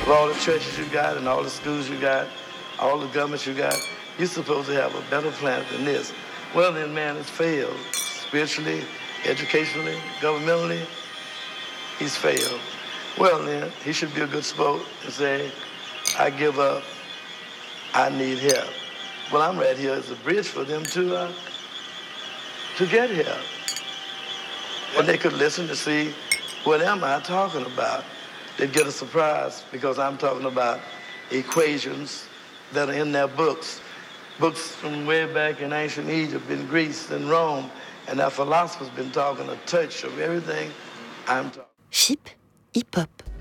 Of all the churches you got and all the schools you got, all the governments you got, you're supposed to have a better planet than this. Well, then man has failed. Spiritually, educationally, governmentally, he's failed. Well, then, he should be a good sport and say, I give up, I need help. Well, I'm right here as a bridge for them to get help. And they could listen to see, what am I talking about? They'd get a surprise because I'm talking about equations that are in their books. Books from way back in ancient Egypt, in Greece, and Rome, and our philosophers been talking a touch of everything I'm talking. Chyp, hip-hop.